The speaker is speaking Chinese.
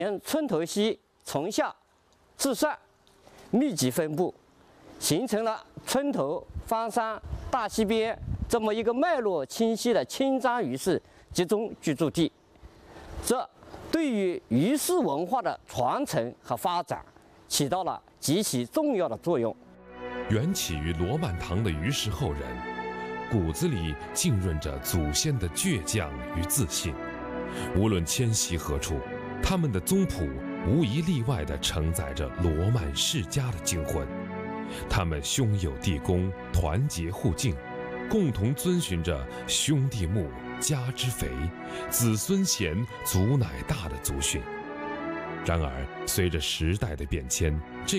村头溪从下至上密集分布，形成了村头、方山、大溪边这么一个脉络清晰的青章鱼氏集中居住地。这对于鱼氏文化的传承和发展起到了极其重要的作用。 缘起于罗曼堂的鱼氏后人，骨子里浸润着祖先的倔强与自信。无论迁徙何处，他们的宗谱无一例外地承载着罗曼世家的精魂。他们兄友弟恭，团结互敬，共同遵循着兄弟睦，家之肥，子孙贤，祖乃大的祖训。然而，随着时代的变迁，这